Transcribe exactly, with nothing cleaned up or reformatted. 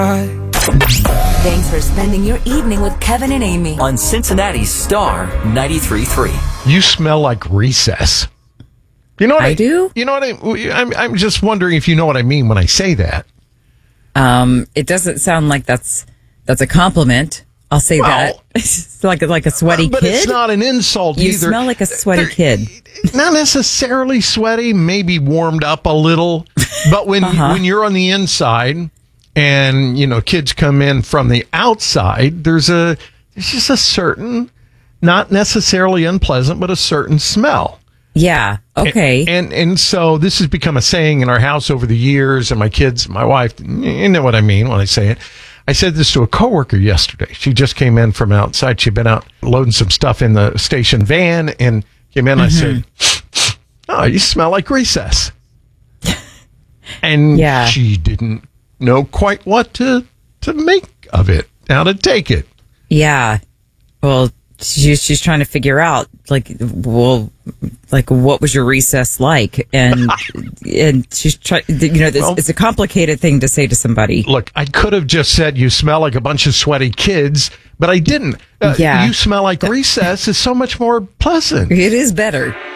Thanks for spending your evening with Kevin and Amy on Cincinnati's Star ninety-three point three. You smell like recess. You know what I, I do? You know what I, I'm, I'm just wondering if you know what I mean when I say that. Um, it doesn't sound like that's that's a compliment. I'll say well, that. It's like like a sweaty but kid. But it's not an insult you either. You smell like a sweaty They're, kid. Not necessarily sweaty, maybe warmed up a little. But when uh-huh. when you're on the inside and, you know, kids come in from the outside, there's a there's just a certain, not necessarily unpleasant, but a certain smell. Yeah. Okay. And, and and so this has become a saying in our house over the years, and my kids, my wife, you know what I mean when I say it. I said this to a coworker yesterday. She just came in from outside. She'd been out loading some stuff in the station van and came in. Mm-hmm. I said, "Oh, you smell like recess." And yeah. she didn't know quite what to to make of it, how to take it. Yeah. Well, she's she's trying to figure out, like, well, like, what was your recess like? And and she's trying, you know, this, well, it's a complicated thing to say to somebody. Look, I could have just said you smell like a bunch of sweaty kids, but I didn't. Uh, yeah. You smell like recess is so much more pleasant. It is better.